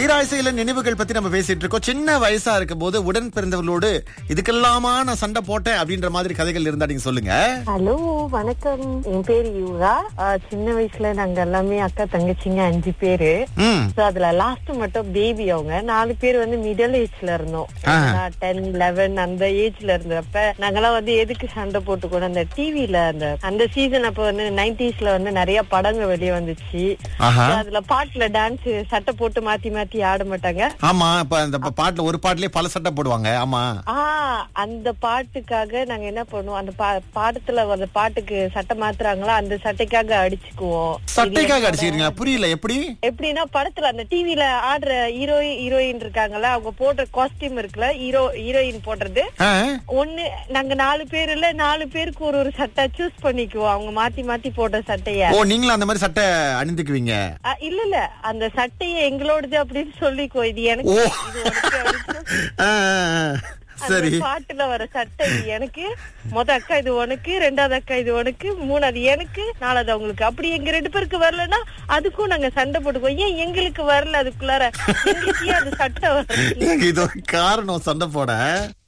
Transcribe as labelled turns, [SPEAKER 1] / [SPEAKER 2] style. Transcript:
[SPEAKER 1] ஈராய்சையில நினைவுகள் பத்தி நம்ம பேசிட்டு இருக்கோம். சின்ன வயசா இருக்கும் போது உடன் பிறந்தவர்களோடு இதுக்கெல்லாமா நான் சண்டை போட்டேன் அப்படின்ற மாதிரி கதைகள் இருந்தா நீங்க சொல்லுங்க.
[SPEAKER 2] ஹலோ, வணக்கம். என் பேரு யூரா. சின்ன வயசுல நாங்க எல்லாமே அக்கா தங்கச்சிங்க 5 பேரு. அதுல லாஸ்ட் மட்டும் பேபி. அவங்க 4 பேர் வந்து மிடில் ஏஜ்ல இருந்தோம். 10, 11 அந்த ஏஜ்ல இருந்தப்ப நாங்கெல்லாம் வந்து எதுக்கு சண்டை போட்டுக்கணும். அந்த டிவில அந்த சீசன் அப்ப வந்து 90sல வந்து நிறைய படங்கள் வெளியே வந்துச்சு. அதுல பாட்டுல டான்ஸ் சட்டை போட்டு மாத்தி மாத்தி ஆட மாட்டாங்க.
[SPEAKER 1] ஆமா, இப்ப அந்த பாட்டுல ஒரு பாட்டுலயே பல சட்டை போடுவாங்க. ஆமா,
[SPEAKER 2] அந்த பாட்டுக்காக நாங்க என்ன பண்ணுவோம், அந்த பாடத்துல அந்த பாட்டுக்கு சட்டை மாத்துறாங்களா அந்த சட்டைக்காக அடிச்சுக்குவோம்.
[SPEAKER 1] சட்டைக்காக அடிச்சுக்கிறீங்களா? புரியல. எப்படின்னா
[SPEAKER 2] படத்துல அந்த டிவில ஆடுற ஹீரோயின் இருக்காங்களா, அவங்க போடுற காஸ்டியூம் இருக்குல்ல, ஹீரோயின் போடுறது ஒண்ணு. நாங்க 4 பேர் இல்ல, 4 பேருக்கு ஒரு சட்டை சூஸ் பண்ணிக்குவோம். அவங்க மாத்தி மாத்தி போடுற சட்டைய.
[SPEAKER 1] நீங்களும் அந்த மாதிரி சட்டை அணிந்துக்குவீங்க?
[SPEAKER 2] இல்ல, அந்த சட்டைய எங்களோடது அப்படின்னு சொல்லிக்கோ. இது எனக்கு,
[SPEAKER 1] சரி.
[SPEAKER 2] பாட்டுல வர சட்டை எனக்கு, அக்கா இது உனக்கு, 2வது அக்கா இது உனக்கு, 3வது எனக்கு, 4வது அவங்களுக்கு. அப்படி எங்க 2 பேருக்கு வரலன்னா அதுக்கும் நாங்க சண்டை போட்டுக்குவோம். ஏன் எங்களுக்கு வரல, அதுக்குள்ளார எங்களுக்கு அது சட்டை வரல.
[SPEAKER 1] இது ஒரு காரணம் சண்டை போட.